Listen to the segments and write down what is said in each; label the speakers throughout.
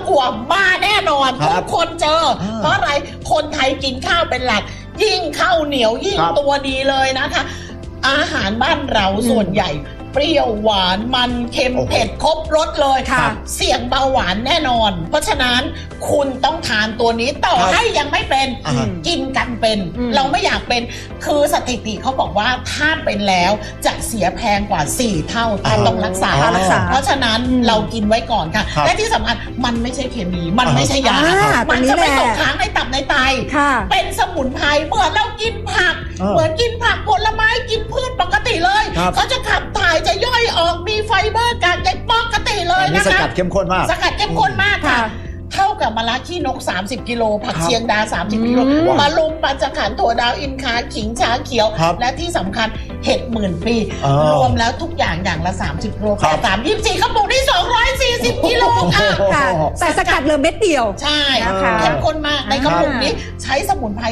Speaker 1: อั่วมาแน่นอนทุกคนเจอเพราะอะไรคนไทยกินข้าวเป็นหลักยิ่งข้าวเหนียวยิ่งตัวดีเลยนะคะอาหารบ้านเราส่วนใหญ่เปรี้ยวหวานมันเค็มเผ็ดครบรสเลยเสี่ยงเบาหวานแน่นอนเพราะฉะนั้นคุณต้องทานตัวนี้ต่อให้ยังไม่เป็นกินกันเป็นเราไม่อยากเป็นคือสถิติเขาบอกว่าถ้าเป็นแล้วจะเสียแพงกว่า4เท่าถ้าต้องรักษาเพราะฉะนั้นเรากินไว้ก่อนค่ะและที่สำคัญมันไม่ใช่เคมีมันไม่ใช่ยามันจะไม่ตกค้างในตับในไตเป็นสมุนไพรเหมือนเรากินผักเหมือนกินผักผลไม้กินพืชปกติเลยเขาจะขับถ่ายจะย่อยออกมีไฟเบอร์กากใยปกติเลยนะคะ
Speaker 2: สกัดเข้มข้นมาก
Speaker 1: สกัดเข้มข้นมากค่ะเท่ากับมะระขี้นก30กิโลผักเชียงดา30กิโลมะลุมปัญจขันธ์ถั่วดาวอินคาขิงชาเขียวและที่สำคัญเห็ดหมื่นปีรวมแล้วทุกอย่างอย่างละ30โลแต่24กระปุกได้240กิโลค่ะ
Speaker 3: แต่สกัดเหลือเม็ดเดียว
Speaker 1: ใช่เข้มข้นมากในกระปุกนี้ใช้สมุนไพร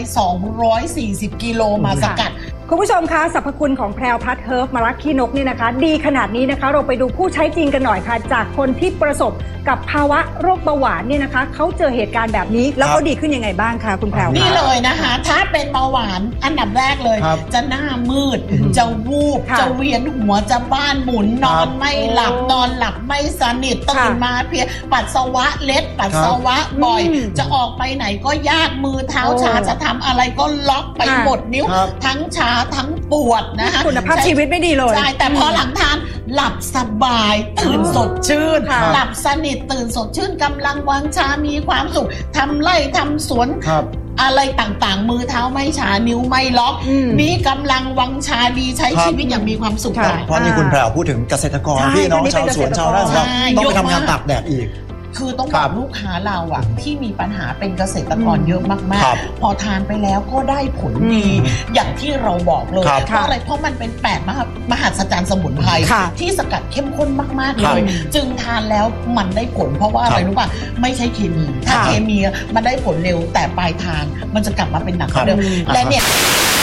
Speaker 1: 240กิโลมาสกัด
Speaker 3: คุณผู้ชมคะสรรพคุณของแพรวพัฒน์เฮิร์บมะระขี้นกนี่นะคะดีขนาดนี้นะคะเราไปดูผู้ใช้จริงกันหน่อยค่ะจากคนที่ประสบกับภาวะโรคเบาหวานเนี่ยนะคะเขาเจอเหตุการณ์แบบนี้แล้วเขาดีขึ้นยังไงบ้างคะคุณแพรว
Speaker 1: นี่เลยนะคะถ้าเป็นเบาหวานอันดับแรกเลยจะหน้ามืดจะวูบจะเวียนหัวจะบ้านหมุนนอนไม่หลับนอนหลับไม่สนิทตื่นมาเพลียปัสสาวะเล็ดปัสสาวะบ่อยจะออกไปไหนก็ยากมือเท้าชาจะทำอะไรก็ล็อกไปหมดนิ้วทั้งชาทั้งปวดนะคะ
Speaker 3: คุณภาพชีวิตไม่ดีเลย
Speaker 1: ใช่แต่พอหลังทานหลับสบายตื่นสดชื่นหลับสนิทตื่นสดชื่นกำลังวังชามีความสุขทำไร่ทำสวนอะไรต่างๆมือเท้าไม่ชานิ้วไม่ล็อกมีกำลังวังชาดีใช้ชีวิตอย่างมีความสุข
Speaker 2: เพราะนี่คุณแพรวพูดถึงเกษตรกรพี่น้องชาวสวนชาวไร่ของเราต้องไปทำงานตากแดดอีก
Speaker 1: คือต้องบอกลูกค้าเราอะที่มีปัญหาเป็นเกษตรกรเยอะมากๆพอทานไปแล้วก็ได้ผลดีอย่างที่เราบอกเลยเพราะอะไรเพราะมันเป็น8มหัศจรรย์สมุนไพรที่สกัดเข้มข้นมากๆเลยจึงทานแล้วมันได้ผลเพราะว่าอะไรรู้ป่ะไม่ใช่เคมีถ้าเคมีมันได้ผลเร็วแต่ปลายทางมันจะกลับมาเป็นหนักเดิมและเนี่ย